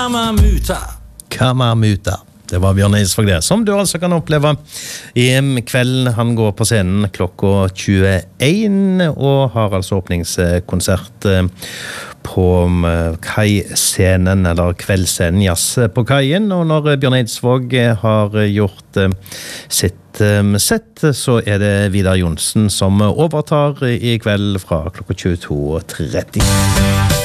Kamamuta. Det var Bjørn Eidsvåg det, som du altså kan oppleve i kvelden. Han går på scenen klokka 21 og har altså åpningskonsert på Kai-scenen, eller kveldsscenen Jazz på Kaien. Og når Bjørn Eidsvåg har gjort sitt sett, så det Vidar Johnsen som overtar i kveld fra klokka 22:30.